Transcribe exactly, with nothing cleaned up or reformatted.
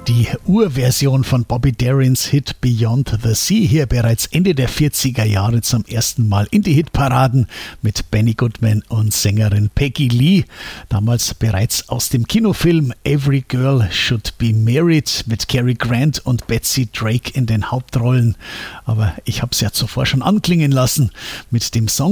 Die Urversion von Bobby Darins Hit Beyond the Sea, hier bereits Ende der vierziger Jahre zum ersten Mal in die Hitparaden mit Benny Goodman und Sängerin Peggy Lee. Damals bereits aus dem Kinofilm Every Girl Should Be Married mit Cary Grant und Betsy Drake in den Hauptrollen. Aber ich habe es ja zuvor schon anklingen lassen. Mit dem Song